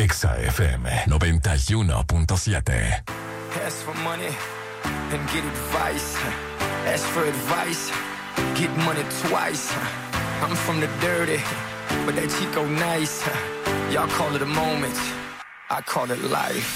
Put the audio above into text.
Exa FM 91.7. Ask for money and get advice. Ask for advice, get money twice. I'm from the dirty, but that Chico nice. Y'all call it a moment, I call it life.